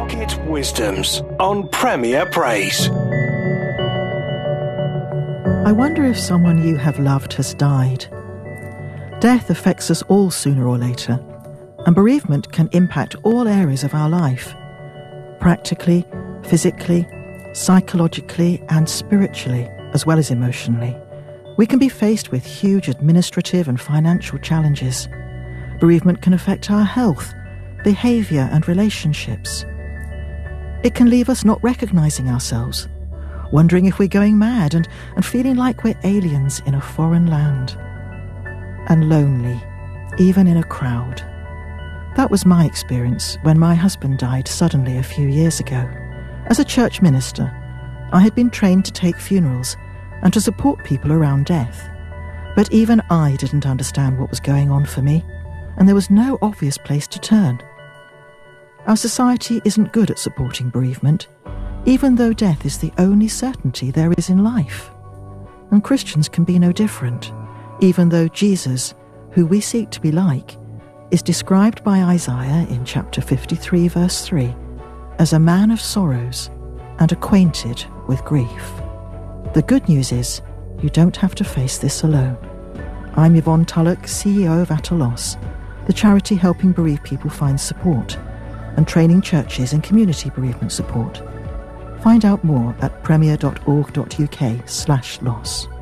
Pocket Wisdoms on Premier Praise. I wonder if someone you have loved has died. Death affects us all sooner or later, and bereavement can impact all areas of our life. Practically, physically, psychologically and spiritually, as well as emotionally. We can be faced with huge administrative and financial challenges. Bereavement can affect our health, behaviour and relationships. It can leave us not recognising ourselves, wondering if we're going mad and feeling like we're aliens in a foreign land. And lonely, even in a crowd. That was my experience when my husband died suddenly a few years ago. As a church minister, I had been trained to take funerals and to support people around death. But even I didn't understand what was going on for me, and there was no obvious place to turn. Our society isn't good at supporting bereavement, even though death is the only certainty there is in life. And Christians can be no different, even though Jesus, who we seek to be like, is described by Isaiah in chapter 53 verse 3 as a man of sorrows and acquainted with grief. The good news is you don't have to face this alone. I'm Yvonne Tulloch, CEO of At a Loss, the charity helping bereaved people find support and training churches in community bereavement support. Find out more at premier.org.uk/loss.